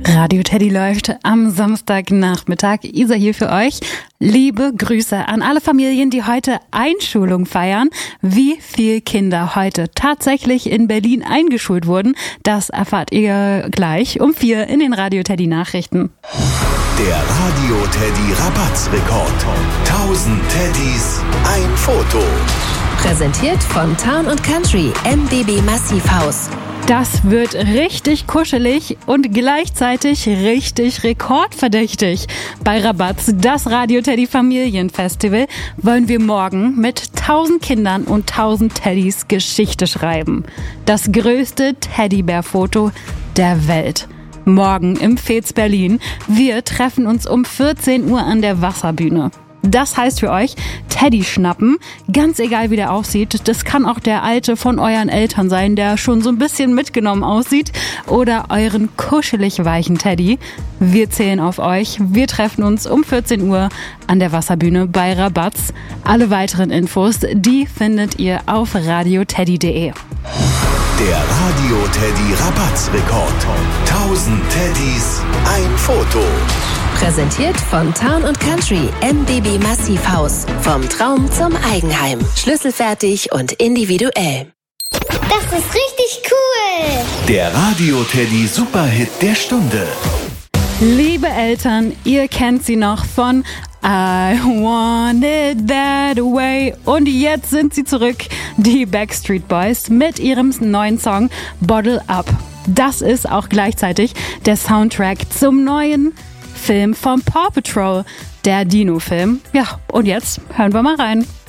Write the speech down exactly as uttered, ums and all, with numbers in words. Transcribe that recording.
Radio Teddy läuft am Samstagnachmittag. Isa hier für euch. Liebe Grüße an alle Familien, die heute Einschulung feiern. Wie viele Kinder heute tatsächlich in Berlin eingeschult wurden, das erfahrt ihr gleich um vier in den Radio Teddy Nachrichten. Der Radio Teddy Rabattsrekord. tausend Teddys, ein Foto. Präsentiert von Town und Country M B B Massivhaus. Das wird richtig kuschelig und gleichzeitig richtig rekordverdächtig. Bei Rabatz, das Radio Teddy Familienfestival, wollen wir morgen mit tausend Kindern und tausend Teddys Geschichte schreiben. Das größte Teddybär-Foto der Welt. Morgen im Fez Berlin. Wir treffen uns um vierzehn Uhr an der Wasserbühne. Das heißt für euch, Teddy schnappen, ganz egal wie der aussieht. Das kann auch der alte von euren Eltern sein, der schon so ein bisschen mitgenommen aussieht. Oder euren kuschelig weichen Teddy. Wir zählen auf euch. Wir treffen uns um vierzehn Uhr an der Wasserbühne bei Rabatz. Alle weiteren Infos, die findet ihr auf radio teddy punkt de. Der Radio Teddy Rabattsrekord. tausend Teddys, ein Foto. Präsentiert von Town und Country M B B Massivhaus. Vom Traum zum Eigenheim. Schlüsselfertig und individuell. Das ist richtig cool. Der Radio Teddy Superhit der Stunde. Liebe Eltern, ihr kennt sie noch von I Want It That Way. Und jetzt sind sie zurück, die Backstreet Boys, mit ihrem neuen Song Bottle Up. Das ist auch gleichzeitig der Soundtrack zum neuen Film vom Paw Patrol, der Dino-Film. Ja, und jetzt hören wir mal rein.